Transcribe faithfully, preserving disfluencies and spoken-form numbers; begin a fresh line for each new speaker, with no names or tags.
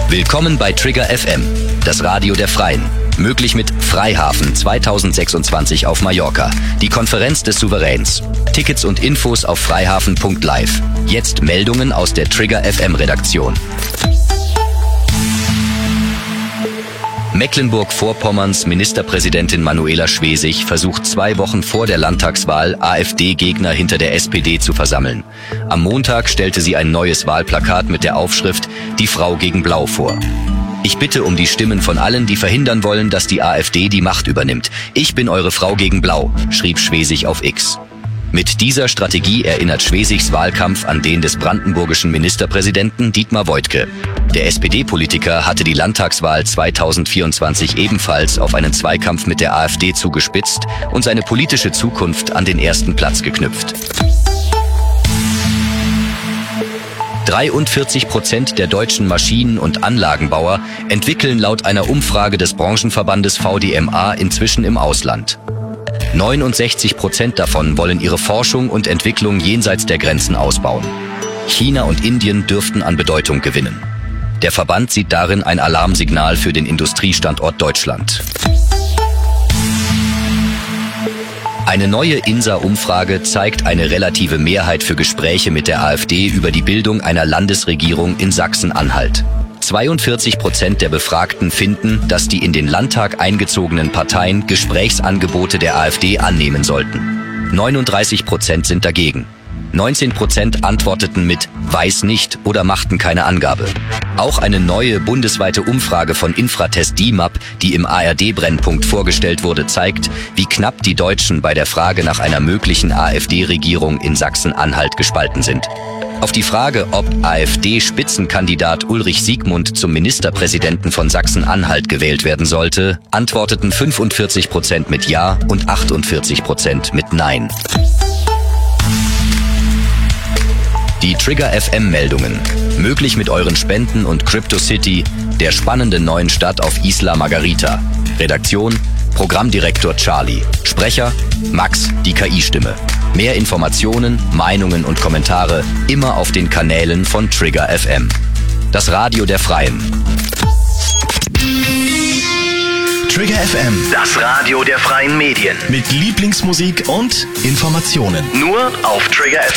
Willkommen bei Trigger F M, das Radio der Freien. Möglich mit Freihafen zweitausendsechsundzwanzig auf Mallorca, die Konferenz des Souveräns. Tickets und Infos auf freihafen punkt live. Jetzt Meldungen aus der Trigger F M Redaktion. Mecklenburg-Vorpommerns Ministerpräsidentin Manuela Schwesig versucht zwei Wochen vor der Landtagswahl AfD-Gegner hinter der S P D zu versammeln. Am Montag stellte sie ein neues Wahlplakat mit der Aufschrift »Die Frau gegen Blau« vor. Ich bitte um die Stimmen von allen, die verhindern wollen, dass die AfD die Macht übernimmt. Ich bin eure Frau gegen Blau, schrieb Schwesig auf X. Mit dieser Strategie erinnert Schwesigs Wahlkampf an den des brandenburgischen Ministerpräsidenten Dietmar Woidke. Der S P D-Politiker hatte die Landtagswahl zweitausendvierundzwanzig ebenfalls auf einen Zweikampf mit der AfD zugespitzt und seine politische Zukunft an den ersten Platz geknüpft. dreiundvierzig Prozent der deutschen Maschinen- und Anlagenbauer entwickeln laut einer Umfrage des Branchenverbandes V D M A inzwischen im Ausland. neunundsechzig Prozent davon wollen ihre Forschung und Entwicklung jenseits der Grenzen ausbauen. China und Indien dürften an Bedeutung gewinnen. Der Verband sieht darin ein Alarmsignal für den Industriestandort Deutschland. Eine neue I N S A-Umfrage zeigt eine relative Mehrheit für Gespräche mit der AfD über die Bildung einer Landesregierung in Sachsen-Anhalt. zweiundvierzig Prozent der Befragten finden, dass die in den Landtag eingezogenen Parteien Gesprächsangebote der AfD annehmen sollten. neununddreißig Prozent sind dagegen. neunzehn Prozent antworteten mit »weiß nicht« oder machten keine Angabe. Auch eine neue bundesweite Umfrage von Infratest D I M A P, die im A R D-Brennpunkt vorgestellt wurde, zeigt, wie knapp die Deutschen bei der Frage nach einer möglichen AfD-Regierung in Sachsen-Anhalt gespalten sind. Auf die Frage, ob AfD-Spitzenkandidat Ulrich Siegmund zum Ministerpräsidenten von Sachsen-Anhalt gewählt werden sollte, antworteten fünfundvierzig Prozent mit Ja und achtundvierzig Prozent mit Nein. Die Trigger F M-Meldungen. Möglich mit euren Spenden und CryptoCity, der spannenden neuen Stadt auf Isla Margarita. Redaktion: Programmdirektor Charlie. Sprecher: Max, die K I-Stimme. Mehr Informationen, Meinungen und Kommentare immer auf den Kanälen von Trigger F M. Das Radio der Freien.
Trigger F M,
das Radio der freien Medien.
mit Lieblingsmusik und Informationen.
Nur auf Trigger F M.